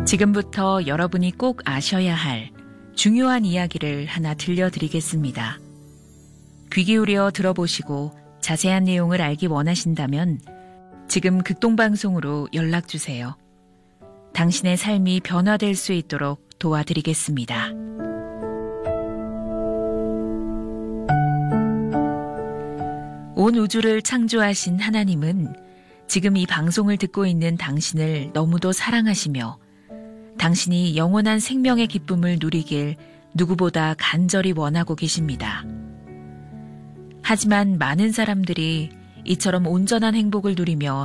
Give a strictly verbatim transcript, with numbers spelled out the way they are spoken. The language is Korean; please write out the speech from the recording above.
지금부터 여러분이 꼭 아셔야 할 중요한 이야기를 하나 들려드리겠습니다. 귀 기울여 들어보시고 자세한 내용을 알기 원하신다면 지금 극동방송으로 연락주세요. 당신의 삶이 변화될 수 있도록 도와드리겠습니다. 온 우주를 창조하신 하나님은 지금 이 방송을 듣고 있는 당신을 너무도 사랑하시며 당신이 영원한 생명의 기쁨을 누리길 누구보다 간절히 원하고 계십니다. 하지만 많은 사람들이 이처럼 온전한 행복을 누리며